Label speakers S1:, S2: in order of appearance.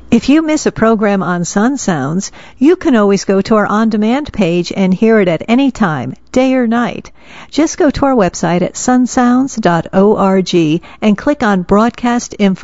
S1: If you miss a program on Sun Sounds, you can always go to our on-demand page and hear it at any time, day or night. Just go to our website at sunsounds.org and click on Broadcast Info.